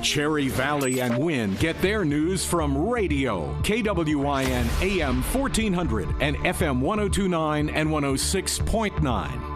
Cherry Valley and Wynn get their news from radio. KWIN AM 1400 and FM 1029 and 106.9.